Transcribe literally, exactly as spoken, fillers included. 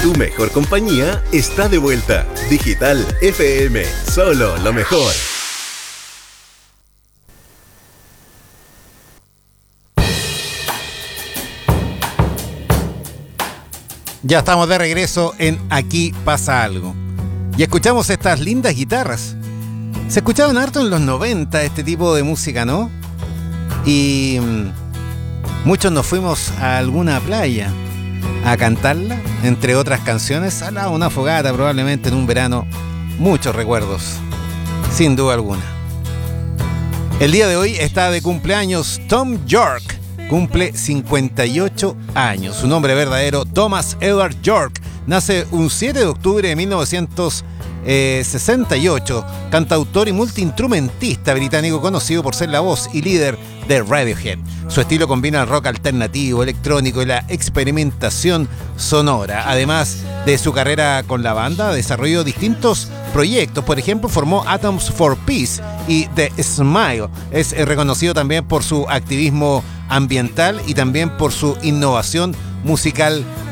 Tu mejor compañía está de vuelta. Digital F M, solo lo mejor. Ya estamos de regreso en Aquí pasa algo. Y escuchamos estas lindas guitarras. Se escuchaban harto en los noventa este tipo de música, ¿no? Y mmm, muchos nos fuimos a alguna playa a cantarla, entre otras canciones, a la, una fogata probablemente en un verano. Muchos recuerdos, sin duda alguna. El día de hoy está de cumpleaños Thom Yorke. Cumple cincuenta y ocho años. Su nombre verdadero, Thomas Edward Yorke. Nace un siete de octubre de mil novecientos sesenta y ocho. Cantautor y multiinstrumentista británico conocido por ser la voz y líder de Radiohead. Su estilo combina el rock alternativo, electrónico y la experimentación sonora. Además de su carrera con la banda, desarrolló distintos proyectos. Por ejemplo, formó Atoms for Peace y The Smile. Es reconocido también por su activismo ambiental y también por su innovación musical